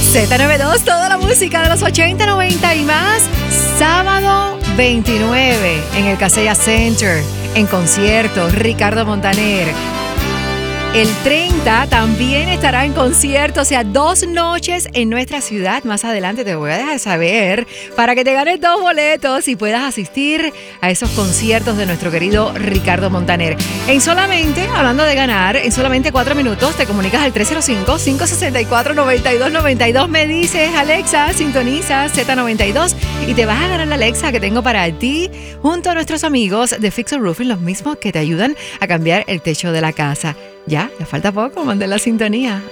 Z92, toda la música de los 80, 90 y más. Sábado 29 en el Casella Center, en concierto, Ricardo Montaner. El 30 también estará en concierto, o sea, 2 noches en nuestra ciudad. Más adelante te voy a dejar saber para que te ganes 2 boletos y puedas asistir a esos conciertos de nuestro querido Ricardo Montaner. Hablando de ganar, en solamente 4 minutos te comunicas al 305-564-9292. Me dices, Alexa, sintoniza Z92 y te vas a ganar la Alexa que tengo para ti junto a nuestros amigos de Fix It Roofing, los mismos que te ayudan a cambiar el techo de la casa. Ya falta poco, mantén la sintonía.